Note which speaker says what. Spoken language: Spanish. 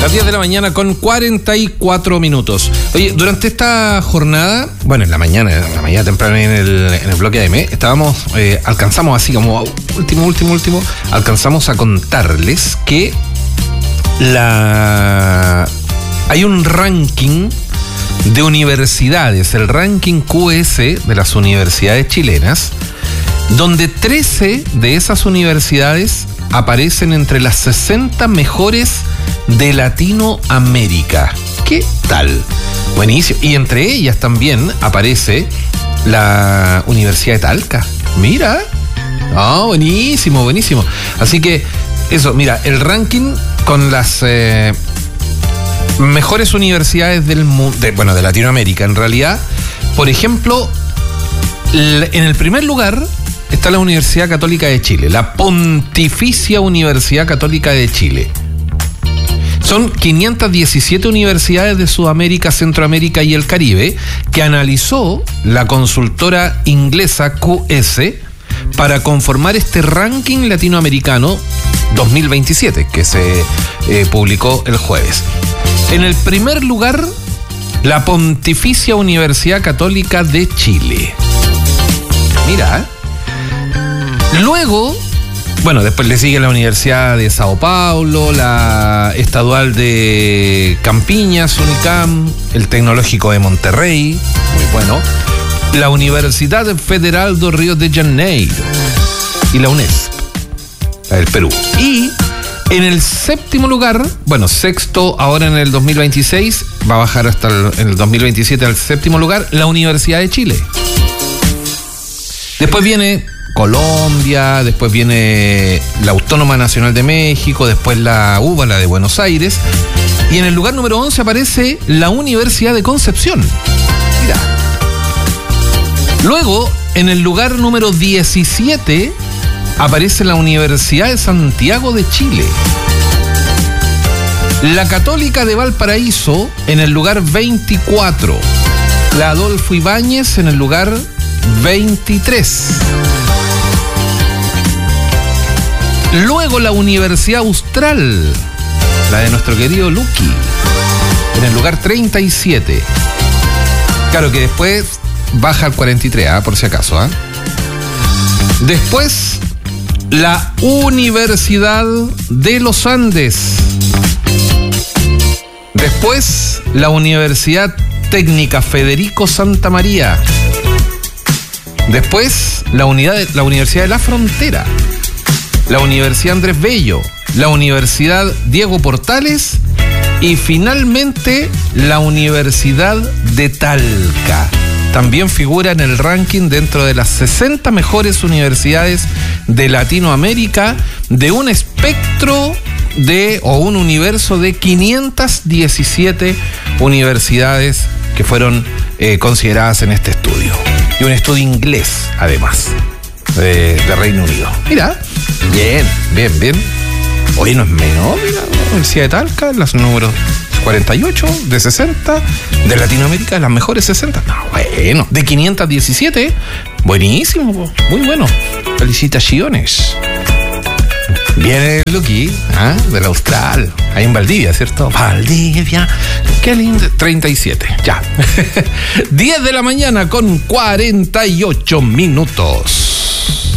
Speaker 1: Las 10 de la mañana con 44 minutos. Oye, durante esta jornada, bueno, en la mañana temprano en el bloque AM, alcanzamos así como último, alcanzamos a contarles que hay un ranking de universidades, el ranking QS de las universidades chilenas, donde 13 de esas universidades aparecen entre las 60 mejores de Latinoamérica. ¿Qué tal? Buenísimo. Y entre ellas también aparece la Universidad de Talca. Mira. Buenísimo. Así que eso, mira, el ranking con las mejores universidades del mundo, de Latinoamérica en realidad. Por ejemplo, en el primer lugar está la Universidad Católica de Chile, la Pontificia Universidad Católica de Chile. Son 517 universidades de Sudamérica, Centroamérica y el Caribe que analizó la consultora inglesa QS para conformar este ranking latinoamericano 2027 que se publicó el jueves. En el primer lugar, la Pontificia Universidad Católica de Chile. Mira. Luego, después le sigue la Universidad de Sao Paulo, la Estadual de Campiñas, Unicam, el Tecnológico de Monterrey, muy bueno, la Universidad Federal do Río de Janeiro y la UNESP, la del Perú. Y en el séptimo lugar, sexto ahora en el 2026, va a bajar hasta en el 2027 al séptimo lugar, la Universidad de Chile. Después viene Colombia, después viene la Autónoma Nacional de México, después la UBA, la de Buenos Aires, y en el lugar número 11 aparece la Universidad de Concepción. Mira. Luego, en el lugar número 17 aparece la Universidad de Santiago de Chile. La Católica de Valparaíso en el lugar 24. La Adolfo Ibáñez en el lugar 23. Luego la Universidad Austral, la de nuestro querido Luqui, en el lugar 37. Claro que después baja al 43, por si acaso. Después, la Universidad de los Andes. Después, la Universidad Técnica Federico Santa María. Después, la Universidad de la Frontera. La Universidad Andrés Bello, la Universidad Diego Portales y finalmente la Universidad de Talca. También figura en el ranking dentro de las 60 mejores universidades de Latinoamérica de un espectro o un universo de 517 universidades que fueron consideradas en este estudio. Y un estudio inglés, además, de Reino Unido. Mira. Bien. Oye, no es menor, mira, la Universidad de Talca, las números 48 de 60 de Latinoamérica, las mejores 60. No, de 517, buenísimo, muy bueno. Felicitaciones. Viene el Luqui, del Austral, ahí en Valdivia, ¿cierto? Valdivia, qué lindo. 37, ya. 10 de la mañana con 48 minutos.